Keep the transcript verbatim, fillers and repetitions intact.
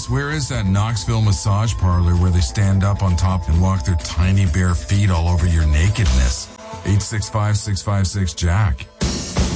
Chris, where is that Knoxville massage parlor where they stand up on top and walk their tiny bare feet all over your nakedness? eight six five, six five six, Jack.